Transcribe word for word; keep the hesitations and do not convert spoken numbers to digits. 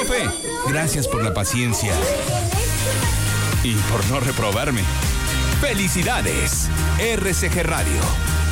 Profe, gracias por la paciencia y por no reprobarme. ¡Felicidades! R C G Radio.